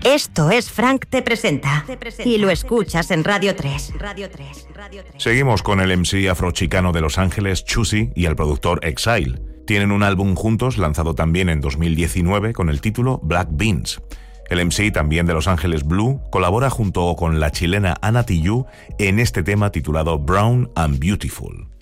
Esto es Frank Te Presenta. Y lo escuchas en Radio 3. Seguimos con el MC afrochicano de Los Ángeles, Chuzy, y el productor Exile. Tienen un álbum juntos lanzado también en 2019 con el título Black Beans. El MC, también de Los Ángeles Blue, colabora junto con la chilena Ana Tijoux en este tema titulado Brown and Beautiful.